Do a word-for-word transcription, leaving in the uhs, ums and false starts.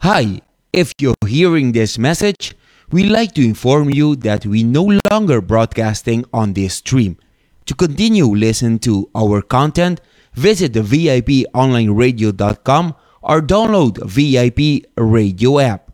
Hi, if you're hearing this message, we'd like to inform you that we no longer broadcasting on this stream. To continue listening to our content, visit the V I P online radio dot com or download V I P radio app.